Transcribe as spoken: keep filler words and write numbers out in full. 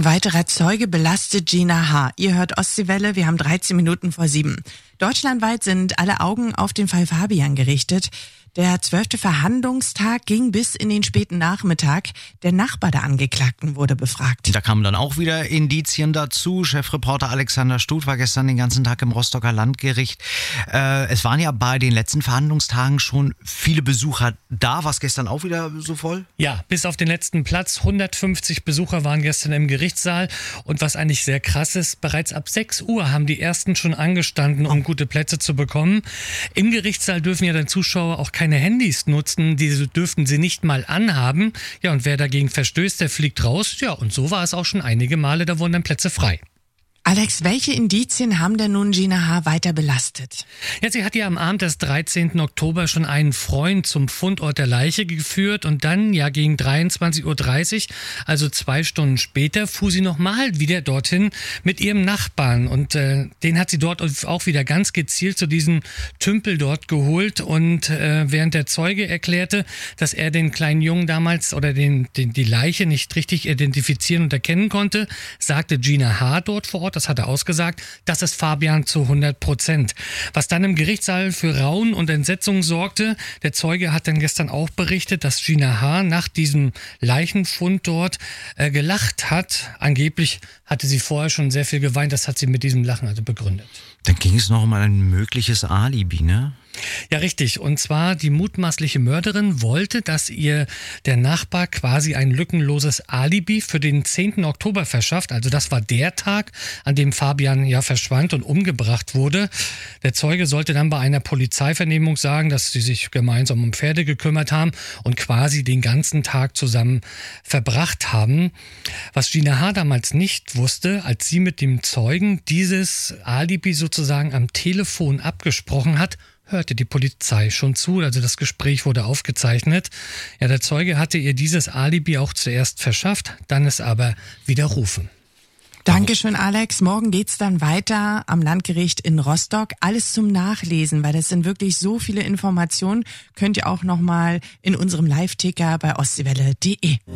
Ein weiterer Zeuge belastet Gina H. Ihr hört Ostseewelle, wir haben dreizehn Minuten vor sieben. Deutschlandweit sind alle Augen auf den Fall Fabian gerichtet. Der zwölfte Verhandlungstag ging bis in den späten Nachmittag. Der Nachbar der Angeklagten wurde befragt. Da kamen dann auch wieder Indizien dazu. Chefreporter Alexander Stut war gestern den ganzen Tag im Rostocker Landgericht. Äh, es waren ja bei den letzten Verhandlungstagen schon viele Besucher da. War es gestern auch wieder so voll? Ja, bis auf den letzten Platz. hundertfünfzig Besucher waren gestern im Gerichtssaal. Und was eigentlich sehr krass ist, bereits ab sechs Uhr haben die ersten schon angestanden, um gute Plätze zu bekommen. Im Gerichtssaal dürfen ja dann Zuschauer auch keine Handys nutzen, diese dürften sie nicht mal anhaben. Ja, und wer dagegen verstößt, der fliegt raus. Ja, und so war es auch schon einige Male, da wurden dann Plätze frei. Alex, welche Indizien haben denn nun Gina H. weiter belastet? Ja, sie hat ja am Abend des dreizehnten Oktober schon einen Freund zum Fundort der Leiche geführt und dann, ja gegen dreiundzwanzig Uhr dreißig, also zwei Stunden später, fuhr sie nochmal wieder dorthin mit ihrem Nachbarn und äh, den hat sie dort auch wieder ganz gezielt zu diesem Tümpel dort geholt und äh, während der Zeuge erklärte, dass er den kleinen Jungen damals oder den, den die Leiche nicht richtig identifizieren und erkennen konnte, sagte Gina H. dort vor Ort, das hat er ausgesagt, das ist Fabian zu hundert Prozent. Was dann im Gerichtssaal für Raunen und Entsetzung sorgte, der Zeuge hat dann gestern auch berichtet, dass Gina H. nach diesem Leichenfund dort äh, gelacht hat. Angeblich hatte sie vorher schon sehr viel geweint, das hat sie mit diesem Lachen also begründet. Dann ging es noch um ein mögliches Alibi, ne? Ja, richtig. Und zwar die mutmaßliche Mörderin wollte, dass ihr der Nachbar quasi ein lückenloses Alibi für den zehnten Oktober verschafft. Also das war der Tag, an dem Fabian ja verschwand und umgebracht wurde. Der Zeuge sollte dann bei einer Polizeivernehmung sagen, dass sie sich gemeinsam um Pferde gekümmert haben und quasi den ganzen Tag zusammen verbracht haben. Was Gina H. damals nicht wusste, als sie mit dem Zeugen dieses Alibi sozusagen am Telefon abgesprochen hat, hörte die Polizei schon zu, also das Gespräch wurde aufgezeichnet. Ja, der Zeuge hatte ihr dieses Alibi auch zuerst verschafft, dann es aber widerrufen. Dankeschön, Alex. Morgen geht's dann weiter am Landgericht in Rostock. Alles zum Nachlesen, weil das sind wirklich so viele Informationen. Könnt ihr auch nochmal in unserem Live-Ticker bei ostseewelle punkt de.